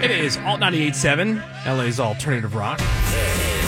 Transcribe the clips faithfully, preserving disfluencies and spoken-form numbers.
It is Alt ninety-eight point seven, L A's alternative rock. This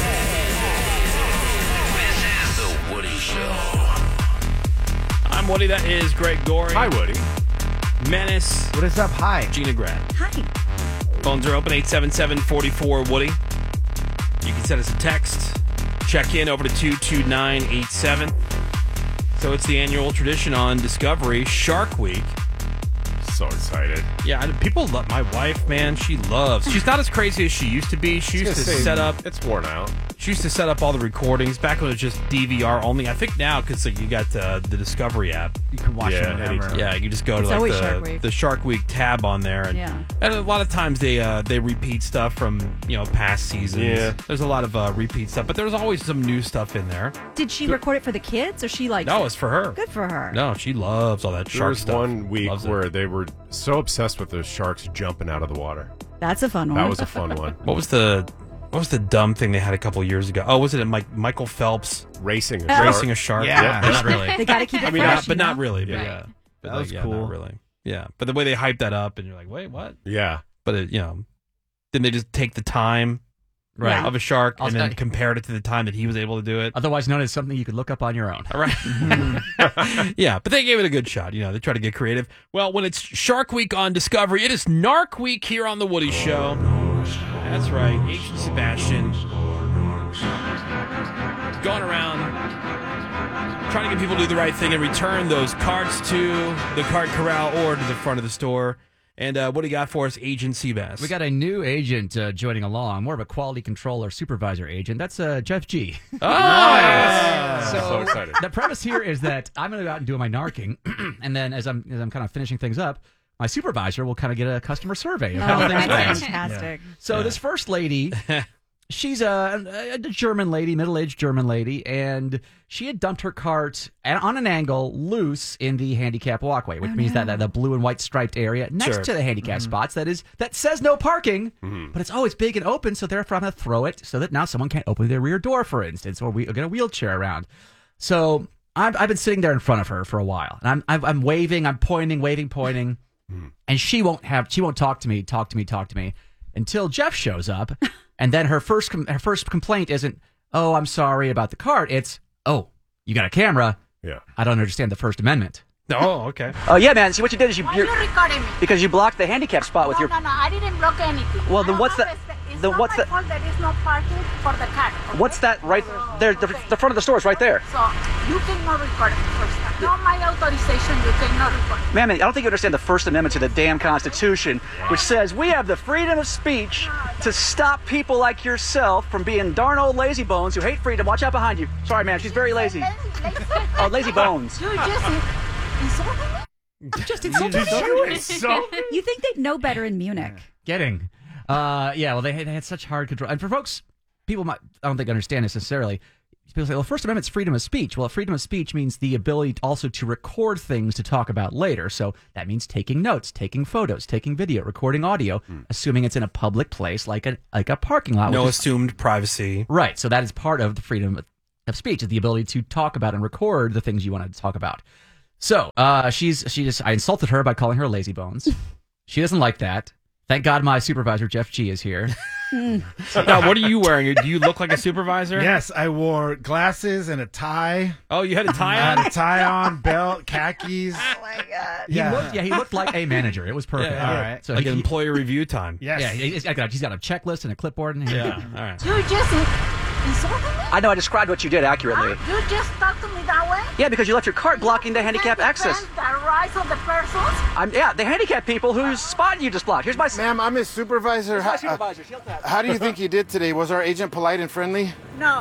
is The Woody Show. I'm Woody. That is Greg Gorey. Hi, Woody. Menace. What is up? Hi. Gina Grad. Hi. Phones are open, eight seven seven, four four, Woody. You can send us a text. Check in over to two two nine eight seven. So it's the annual tradition on Discovery, Shark Week. So excited. Yeah, I- people love my wife, man. She loves. She's not as crazy as she used to be. She used to Say, set up. It's worn out. She used to set up all the recordings back when it was just D V R only. I think now, because like, you got uh, the Discovery app. You can watch Yeah, it whenever. anytime. Yeah, you just go It's to like always the Shark Week. the Shark Week tab on there, and, Yeah. and a lot of times they uh, they repeat stuff from you know past seasons. Yeah. There's a lot of uh, repeat stuff, but there's always some new stuff in there. Did she record it for the kids, or she like? No, it's for her. Good for her. No, she loves all that There shark was stuff. one week Loves it. where they were so obsessed with those sharks jumping out of the water. That's a fun one. That was a fun one. What was the what was the dumb thing they had a couple years ago? Oh, was it Mike Michael Phelps Racing a Oh. shark. racing a shark? Yeah. but not really. They got to keep it I mean, fresh, not, but you know? not really. But Yeah. yeah, but That like, was yeah, cool. Not really. Yeah, but the way they hyped that up, and you're like, wait, what? Yeah. But it, you know, didn't they just take the time Right. of a shark I'll and then say- compared it to the time that he was able to do it? Otherwise known as something you could look up on your own. All right. Yeah, but they gave it a good shot. You know, they try to get creative. Well, when it's Shark Week on Discovery, it is Narc Week here on The Woody Show. That's right. Agent Sebastian going around trying to get people to do the right thing and return those cards to the card corral or to the front of the store. And uh, what do you got for us, Agent Seabass? We got a new agent uh, joining along, more of a quality controller supervisor agent. That's uh, Jeff G. Oh, nice. So, So excited. The premise here is that I'm going to go out and do my narking, and then as I'm as I'm kind of finishing things up, my supervisor will kind of get a customer survey of how Oh, things that's went. fantastic. So Yeah. this first lady, she's a, a German lady, middle-aged German lady, and she had dumped her cart at, on an angle loose in the handicap walkway, which Oh, means no. that, that the blue and white striped area next Sure. to the handicap spots that is that says no parking, but it's always big and open, so therefore I'm going to throw it so that now someone can't open their rear door, for instance, or we get a wheelchair around. So I've, I've been sitting there in front of her for a while, and I'm I'm, I'm waving, I'm pointing, waving, pointing. And she won't have, she won't talk to me, talk to me, talk to me until Jeff shows up. And then her first, com- her first complaint isn't, oh, I'm sorry about the cart. It's, oh, you got a camera. Yeah. I don't understand the First Amendment. Oh, okay. Oh yeah, man. See what you did is you Why you're, are you recording me? because you blocked the handicap spot with no, your. no, no, I didn't block anything. Well, I then don't what's have the- a- It's then not what's my the- fault there is no parking for the car. Okay? What's that right there? The, the front of the store is right there. So you cannot record me first time. No, my authorization, you cannot record me. Man, man, I don't think you understand the First Amendment to the damn Constitution, which says we have the freedom of speech to stop people like yourself from being darn old lazy bones who hate freedom. Watch out behind you. Sorry, man, she's very lazy. Lazy. Oh, lazy bones. You just insulted me? Just insulted me. You think they'd know better in Munich? Getting. Uh, yeah, well, they had, they had such hard control. And for folks, people might, I don't think understand this necessarily. People say, well, First Amendment's freedom of speech. Well, freedom of speech means the ability also to record things to talk about later. So that means taking notes, taking photos, taking video, recording audio, assuming it's in a public place like a like a parking lot. No which is- assumed privacy. right. So that is part of the freedom of speech, is the ability to talk about and record the things you want to talk about. So uh, she's she just I insulted her by calling her lazy bones. She doesn't like that. Thank God my supervisor Jeff G is here. Now, what are you wearing? Do you look like a supervisor? Yes, I wore glasses and a tie. Oh, you had a I tie had on? a tie on, belt, khakis. Oh my god! He Yeah. looked, yeah, he looked like a manager. It was perfect. Yeah, all right. So Like he, an employee review time. Yes. yeah, he's got, he's got a checklist and a clipboard. And Yeah, all right. You just in- insulted me? I know I described what you did accurately. Huh? You just talk to me that way? Yeah, because you left your cart blocking the handicap Can't access. defend the rights of the persons? I'm yeah, the handicap people whose spot you just blocked. Here's my. Ma'am, I'm his supervisor. Here's my How, uh, supervisor. She'll tell- how do you think you did today? Was our agent polite and friendly? No.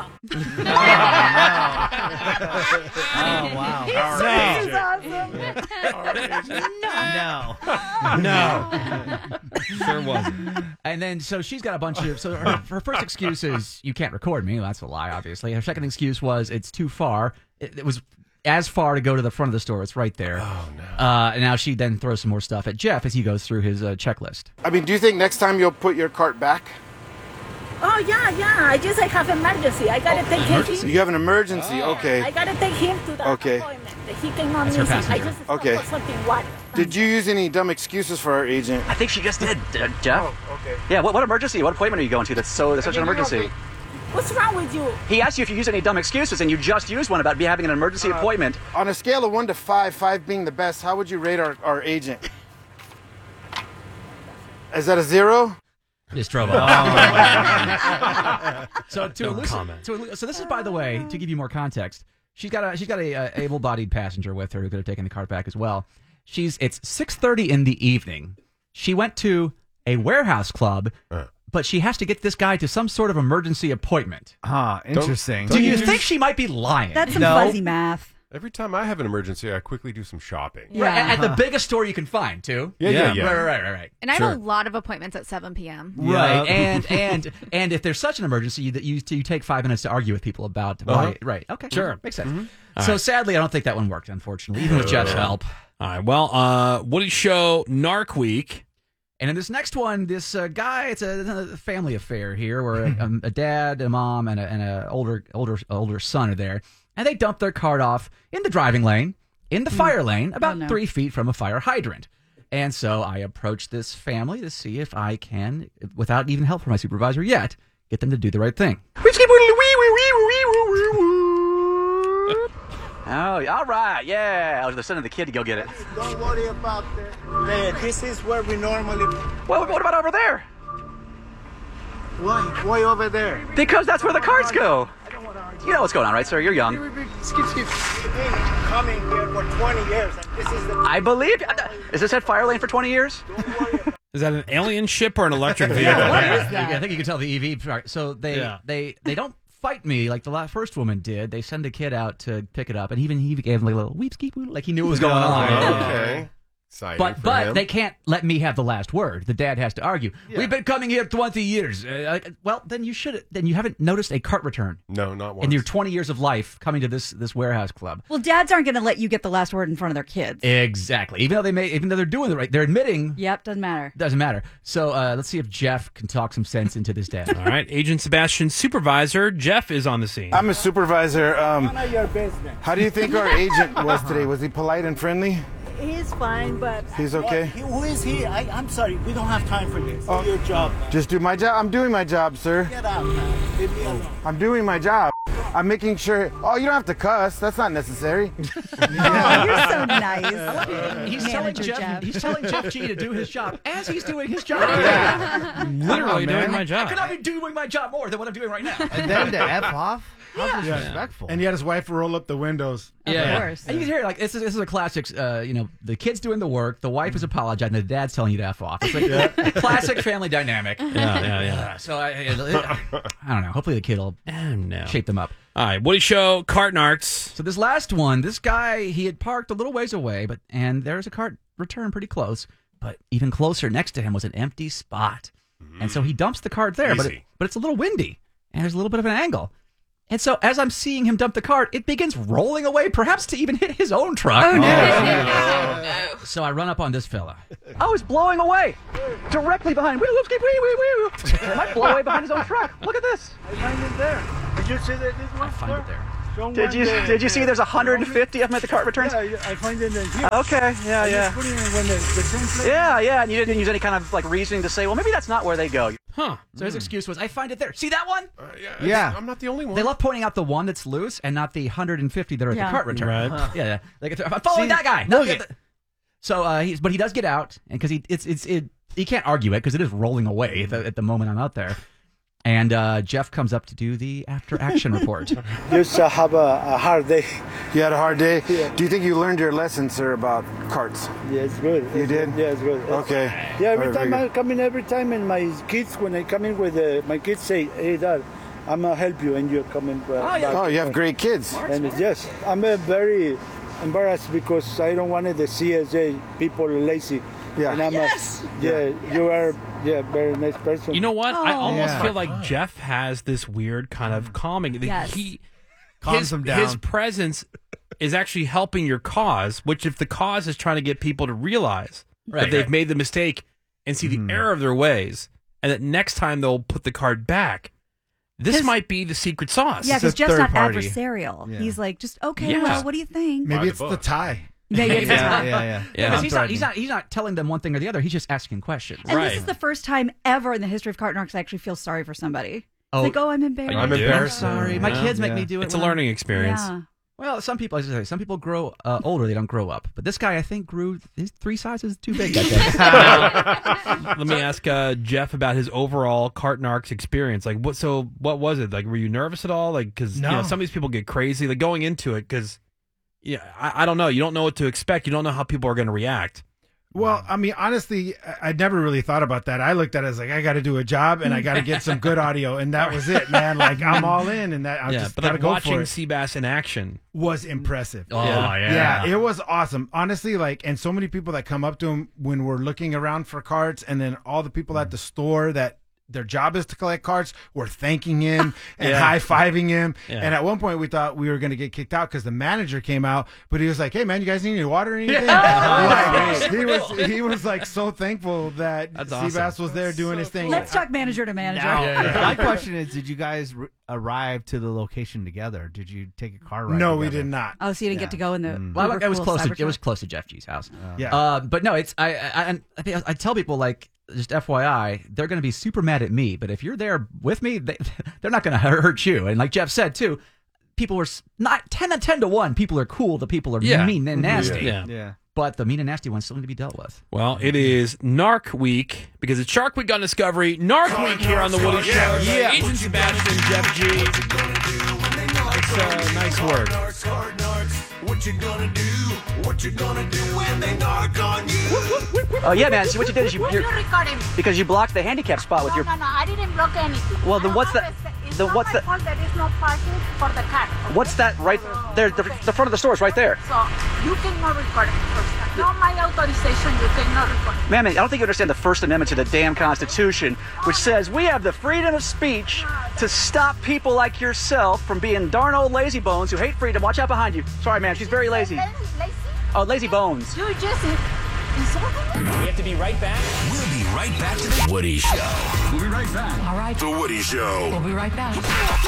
Oh, wow. This is awesome. No. No. Sure wasn't. And then, so she's got a bunch of. So her, her first excuse is, you can't record me. Well, that's a lie, obviously. Her second excuse was, it's too far. It, it was as far to go to the front of the store. It's right there. Oh, no. Uh, and now she then throws some more stuff at Jeff as he goes through his uh, checklist. I mean, do you think next time you'll put your cart back? Oh, yeah, yeah. I just I have emergency. I gotta take him. You have an emergency, I okay. gotta take him to the Okay. appointment. He cannot That's her miss it. I passenger. just stopped Okay. for something water. Did you use any dumb excuses for our agent? I think she just did, uh, Jeff. Oh, okay. Yeah, what, what emergency? What appointment are you going to that's so that's such an emergency? What's wrong with you? He asked you if you use any dumb excuses, and you just used one about be having an emergency Uh, appointment. On a scale of one to five, five being the best, how would you rate our, our agent? Is that a zero? Just drove off. so to No elucidate, comment. to elu- so this is, by the way, to give you more context. She's got a she's got a, uh able-bodied passenger with her who could have taken the cart back as well. She's it's six thirty in the evening. She went to a warehouse club, Uh. but she has to get this guy to some sort of emergency appointment. Ah, interesting. Do you think she might be lying? That's some no. fuzzy math. Every time I have an emergency, I quickly do some shopping. Yeah. Right, at, at the biggest store you can find, too. Yeah, yeah, yeah. Right, right, right, right. And I Sure. have a lot of appointments at seven p.m. Right, and and and if there's such an emergency, you you, you take five minutes to argue with people about why. Uh-huh. Right, okay, Sure. makes sense. Mm-hmm. So right. sadly, I don't think that one worked. Unfortunately, even with Jeff's help. All right. Well, uh, Woody Show Narc Week. And in this next one, this uh, guy, it's a, a family affair here, where a, um, a dad, a mom, and a and a older older older son are there, and they dump their cart off in the driving lane, in the fire lane, about Oh, no. three feet from a fire hydrant. And so I approached this family to see if I can, without even help from my supervisor yet, get them to do the right thing. Oh, all right, yeah. I was sending the kid to go get it. Don't worry about that. This is where we normally. Well, what about over there? Why? Why over there? Because that's where the carts go. You know what's going on, right, sir? You're young. Skip, skip. We've been coming here for twenty years, and this is the. I believe. Is this at fire lane for twenty years? Don't worry about Is that an alien ship or an electric vehicle? What is that? I think you can tell the E V part. So they Yeah. they they don't fight me like the la- first woman did. They send a kid out to pick it up, and even he gave him like a little weep skeep like he knew what was going on. Okay. Exciting But for but him. they can't let me have the last word. The dad has to argue. We've been coming here twenty years. Uh, uh, well, then you should. Then you haven't noticed a cart return No, not once. in your twenty years of life coming to this this warehouse club. Well, dads aren't going to let you get the last word in front of their kids. Exactly. Even though they may, even though they're doing the right, they're admitting. Yep, doesn't matter. Doesn't matter. So uh, let's see if Jeff can talk some sense into this dad. All right. Agent Sebastian's supervisor, Jeff, is on the scene. I'm a supervisor. Um, none of your business. how do you think our agent was today? Was he polite and friendly? He's fine, but He's okay? He- who is he? I, I'm sorry. We don't have time for this. Oh. Do your job, man. Just do my job. I'm doing my job, sir. Get out, man. Leave me alone. I'm doing my job. I'm making sure. Oh, you don't have to cuss. That's not necessary. Oh, you're so nice. He's telling Manager Jeff, Jeff. He's telling Jeff G to do his job as he's doing his job. I'm literally Oh, doing man. my I job. could not be doing my job more than what I'm doing right now. And then to F off? How disrespectful. And he had his wife roll up the windows. Yeah, course. And you can hear like this is this is a classic. Uh, you know, the kid's doing the work, the wife is apologizing, the dad's telling you to f off. It's like classic family dynamic. Yeah, yeah, yeah. Uh, so I, I, I don't know. Hopefully the kid will Oh, no. shape them up. All right. Woody Show, Cart Narcs. So this last one, this guy he had parked a little ways away, but and there's a cart return pretty close, but even closer next to him was an empty spot, and so he dumps the cart there, but it, Easy. but it's a little windy and there's a little bit of an angle. And so as I'm seeing him dump the cart, it begins rolling away, perhaps to even hit his own truck. Oh, no. So I run up on this fella. Oh, it's blowing away. Directly behind. Wee, wee, wee, wee, wee. It might blow away behind his own truck. Look at this. I find it there. Did you see that this one? I find it there. Did you did you see there's one hundred fifty of them at the cart returns? Yeah, I find it in here. Okay, yeah, I yeah. just put it in when the, the same place. Yeah, yeah, and you didn't use any kind of like reasoning to say, well, maybe that's not where they go. Huh. So his excuse was, I find it there. See that one? Uh, yeah, Yeah. I'm not the only one. They love pointing out the one that's loose and not the one hundred fifty that are at Yeah. the cart return. Right. Yeah, yeah. Like, I'm following See, that guy. Not look the it. other- So uh, he's, but he does get out, and because he, it's, it's, it, he can't argue it because it is rolling away at the, at the moment I'm out there. And uh, Jeff comes up to do the after action report. Just uh, have a, a hard day. You had a hard day? Yeah. Do you think you learned your lesson, sir, about carts? Yeah, it's good. You It's did? good. Yeah, it's good. Okay. Yeah, every All right, time very I come in, every time, and my kids, when I come in with uh, my kids say, "Hey, Dad, I'm gonna help you," and you're coming. Uh, Oh, yeah. back. Oh, you have great kids. And it's- yes, I'm uh, very embarrassed because I don't want the C S A people lazy. Yeah. And I'm Yes! A, yeah, you are. Yeah, very nice person. You know what? I Oh. almost Yeah. feel like Jeff has this weird kind of calming. Yes. He Calms his, them down. his presence is actually helping your cause, which if the cause is trying to get people to realize Right, that they've right. made the mistake and see Mhm. the error of their ways, and that next time they'll put the card back, this 'Cause- might be the secret sauce. Yeah, It's a because Jeff's third not party. adversarial. Yeah. He's like, just okay. Yeah. Well, what do you think? By Maybe the it's the book. tie. Yeah, yeah, yeah, yeah, yeah. Because he's not, he's not, he's not telling them one thing or the other. He's just asking questions. And this is the first time ever in the history of Cart Narcs I actually feel sorry for somebody. Oh. It's like, oh, I'm embarrassed. I'm embarrassed. I'm sorry. My Yeah. kids make Yeah. me do it. It's a when I'm- learning experience. Yeah. Well, some people, as I say, some people grow uh, older. They don't grow up. But this guy, I think, grew his three sizes too big that day. Let me ask uh, Jeff about his overall Cart Narcs experience. Like, what? So, what was it? Like, were you nervous at all? Like, because No. you know, some of these people get crazy. Like going into it, because yeah, I, I don't know. You don't know what to expect. You don't know how people are going to react. Well, I mean, honestly, I- I'd never really thought about that. I looked at it as like, I got to do a job and I got to get some good audio, and that was it, man. Like, I'm all in, and that I yeah, just but got to like go watching for it. Seabass in action Was impressive. Oh, Yeah. yeah. Yeah, it was awesome. Honestly, like, and so many people that come up to him when we're looking around for carts, and then all the people at the store that their job is to collect carts were thanking him and Yeah. high-fiving him. Yeah. And at one point, we thought we were going to get kicked out because the manager came out, but he was like, hey, man, you guys need any water or anything? Like, he was he was like so thankful that That's Seabass awesome. was there doing his thing. Let's talk manager to manager. Now, my question is, did you guys r- arrive to the location together? Did you take a car ride? No, we together? did not. Oh, so you didn't get to go in the. Mm. Well, uber it was cool close. To, Cybertruck? it was close to Jeff G's house. Yeah. Uh, but no, it's I. I, I, I, think I tell people like just F Y I, they're going to be super mad at me. But if you're there with me, they, they're not going to hurt you. And like Jeff said too, people were s- not ten to ten to one. People are cool. The people are Yeah. mean and nasty. Yeah. Yeah. But the mean and nasty ones still need to be dealt with. Well, it is Narc Week because it's Shark Week on Discovery. Narc Week here on the Woody Show. Yeah. Agent Sebastian, Jeff G. It's uh, nice work. What you gonna do? What you gonna do when they narc on you? Oh yeah, man. See what you did is you Why you're, you recording me? because you blocked the handicap spot with No, your. no, no, I didn't block anything. Well, then I what's don't that- have a- It's then not what's my that- fault there is no parking for the car. Okay? What's that right there? The, the front of the store is right there. So you cannot record me. No, my authorization, you cannot record me. Man, man, I don't think you understand the First Amendment to the damn Constitution, which says we have the freedom of speech to stop people like yourself from being darn old lazy bones who hate freedom. Watch out behind you. Sorry, man, she's very lazy. Lazy? Lazy? Oh, lazy bones. You just insulting me? We have to be right back. We'll be right back to the Woody Show. We'll be right back. All right. The Woody Show. We'll be right back.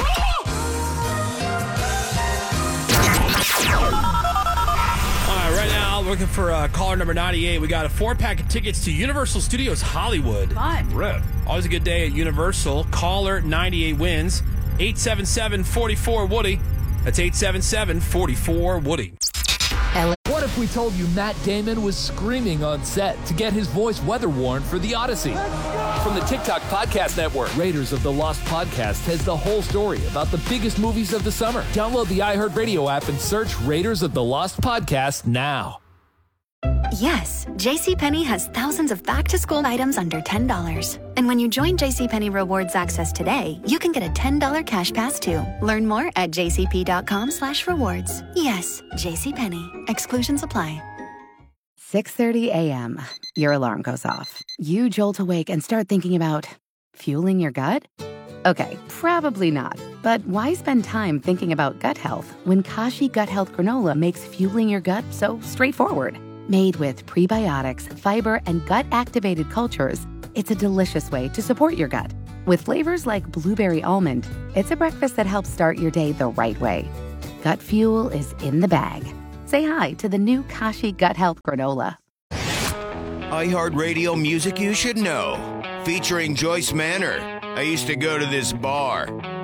All right, right now, looking for uh, caller number ninety-eight. We got a four-pack of tickets to Universal Studios Hollywood. Fun. Rip. Always a good day at Universal. Caller ninety-eight wins. eight seven seven, four four, Woody. That's eight seven seven, four four, Woody. What if we told you Matt Damon was screaming on set to get his voice weather worn for the Odyssey? From the TikTok Podcast Network, Raiders of the Lost Podcast has the whole story about the biggest movies of the summer. Download the iHeartRadio app and search Raiders of the Lost Podcast now. Yes, JCPenney has thousands of back-to-school items under ten dollars. And when you join JCPenney Rewards Access today, you can get a ten dollars cash pass too. Learn more at jcp.com slash rewards. Yes, JCPenney. Exclusions apply. six thirty a.m. Your alarm goes off. You jolt awake and start thinking about fueling your gut? Okay, probably not. But why spend time thinking about gut health when Kashi Gut Health Granola makes fueling your gut so straightforward? Made with prebiotics, fiber, and gut-activated cultures, it's a delicious way to support your gut. With flavors like blueberry almond, it's a breakfast that helps start your day the right way. Gut fuel is in the bag. Say hi to the new Kashi Gut Health Granola. iHeartRadio music you should know. Featuring Joyce Manor. I used to go to this bar.